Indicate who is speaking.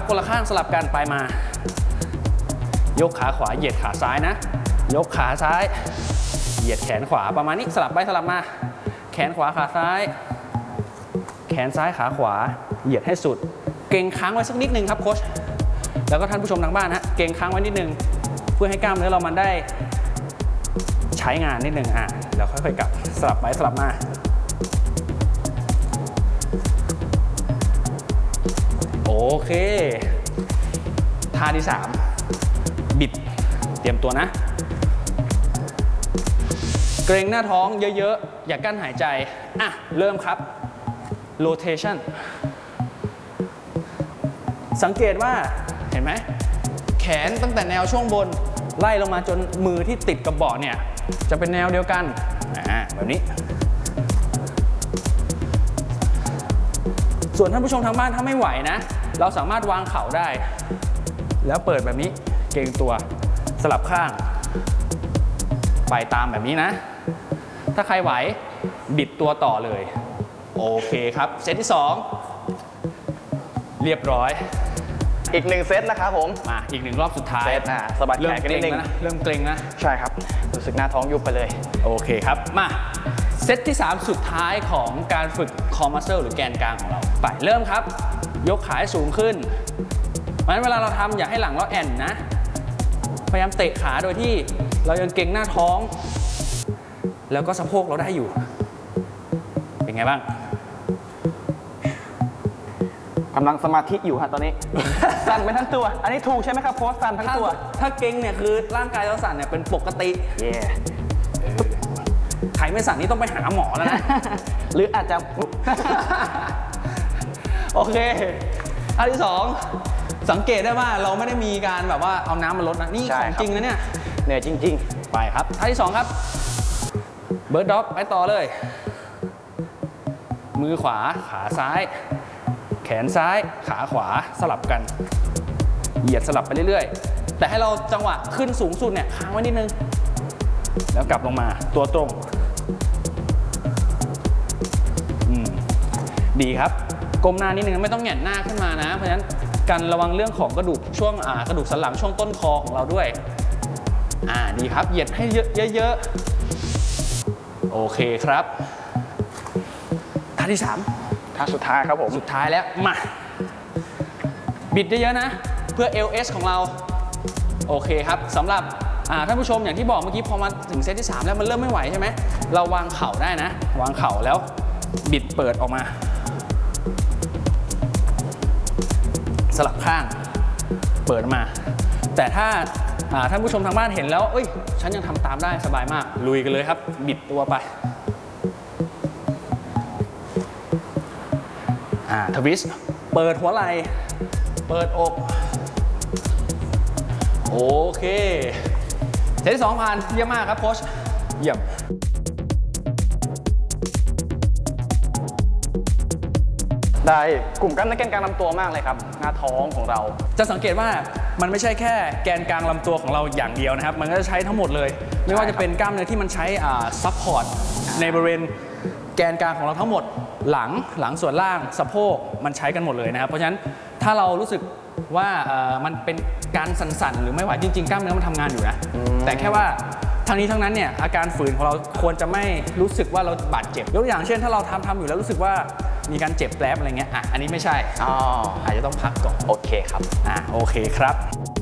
Speaker 1: คนละข้างสลับกันไปมายกขาขวาเหยียดขาซ้ายนะยกขาซ้ายเหยียดแขนขวาประมาณนี้สลับไปสลับมาแขนขวาขาซ้ายแขนซ้ายขาขวาเหยียดให้สุดเกร็งค้างไว้สักนิดนึงครับโค้ชแล้วก็ท่านผู้ชมทางบ้านฮะเกร็งค้างไว้นิดนึงเพื่อให้กล้ามเนื้อเรามันได้ใช้งานนิดนึงแล้วค่อยๆกลับสลับไปสลับมาโอเคท่าที่3บิดเตรียมตัวนะเกรงหน้าท้องเยอะๆอย่ากั้นหายใจเริ่มครับ rotation สังเกตว่าเห็นไหมแขนตั้งแต่แนวช่วงบนไล่ลงมาจนมือที่ติดกับเบาะเนี่ยจะเป็นแนวเดียวกันแบบนี้ส่วนท่านผู้ชมทางบ้านถ้าไม่ไหวนะเราสามารถวางเข่าได้แล้วเปิดแบบนี้เกรงตัวสลับข้างไปตามแบบนี้นะถ้าใครไหวบิดตัวต่อเลยโอเคครับเซตที่2เรียบร้อย
Speaker 2: อีก1เซตนะครับผม
Speaker 1: มาอีก1รอบสุดท้าย
Speaker 2: เซตสะบัดแขนกันนิดนึง
Speaker 1: เริ่มเกร็งนะ
Speaker 2: ใช่ครับรู้สึกหน้าท้องยุบไปเลย
Speaker 1: โอเคครับมาเซตที่3สุดท้ายของการฝึกคอมัสเซิลหรือแกนกลางของเราไปเริ่มครับยกขาให้สูงขึ้นเพราะฉะนั้นเวลาเราทำอย่าให้หลังเราแอนนะพยายามเตะขาโดยที่เรายังเกร็งหน้าท้องแล้วก็สะโพกเราได้อยู่เป็นไงบ้าง
Speaker 2: กำลังสมาธิอยู่ฮะตอนนี้ สั่นไปทั้งตัวอันนี้ถูกใช่ไหมครับโค้ชสั่นทั้งตัว
Speaker 1: ถ้าเกร็งเนี่ยคือร่างกายเราสั่นเนี่ยเป็นปกติใครไม่สั่นนี่ต้องไปหาหมอแล้วนะ
Speaker 2: หรืออาจจะ
Speaker 1: โอเคท่าที่2สังเกตได้ว่าเราไม่ได้มีการแบบว่าเอาน้ำมาลดนะนี่ของจริงนะเนี่ย
Speaker 2: เหนื่อยจริงๆ
Speaker 1: ไปครับท่าที่2ครับเบิร์ดด็อกไปต่อเลยมือขวาขาซ้ายแขนซ้ายขาขวาสลับกันเหยียดสลับไปเรื่อยๆแต่ให้เราจังหวะขึ้นสูงสุดเนี่ยค้างไว้นิดนึงแล้วกลับลงมาตัวตรงดีครับก้มหน้านิดนึงไม่ต้องแหงนหน้าขึ้นมานะเพราะฉะนั้นการระวังเรื่องของกระดูกช่วงกระดูกสันหลังช่วงต้นคอของเราด้วยดีครับเหยียดให้เยอะๆโอเคครับท่าที่3
Speaker 2: ท่าสุดท้ายครับผม
Speaker 1: สุดท้ายแล้วมาบิดเยอะๆนะเพื่อ LS ของเราโอเคครับสำหรับท่านผู้ชมอย่างที่บอกเมื่อกี้พอมาถึงเซตที่3แล้วมันเริ่มไม่ไหวใช่ไหมเราวางเข่าได้นะวางเข่าแล้วบิดเปิดออกมาสลับข้างเปิดมาแต่ถ้าท่านผู้ชมทางบ้านเห็นแล้วฉันยังทำตามได้สบายมากลุยกันเลยครับบิดตัวไปทวิสต์เปิดหัวไหล่เปิดอกโอเคเซตที่2ผ่านเยี่ยมมากครับโค้ชเยี่ยม
Speaker 2: ได้กลุ่มกล้ามเนื้อแกนกลางลำตัวมากเลยครับหน้าท้องของเรา
Speaker 1: จะสังเกตว่ามันไม่ใช่แค่แกนกลางลำตัวของเราอย่างเดียวนะครับมันก็จะใช้ทั้งหมดเลยไม่ว่าจะเป็นกล้ามเนื้อที่มันใช้ซัพพอร์ตในบริเวณแกนกลางของเราทั้งหมดหลังส่วนล่างสะโพกมันใช้กันหมดเลยนะครับเพราะฉะนั้นถ้าเรารู้สึกว่ามันเป็นการสั่นๆหรือไม่ไหวจริงๆกล้ามเนื้อมันทำงานอยู่นะแต่แค่ว่าทั้งนี้ทั้งนั้นเนี่ยอาการฝืนของเราควรจะไม่รู้สึกว่าเราบาดเจ็บยกตัวอย่างเช่นถ้าเราทำอยู่แล้วรู้สึกว่ามีการเจ็บแผลอะไรเงี้ยอันนี้ไม่ใช่อาจจะต้องพักก่อน
Speaker 2: โอเคครับ
Speaker 1: โอเคครับ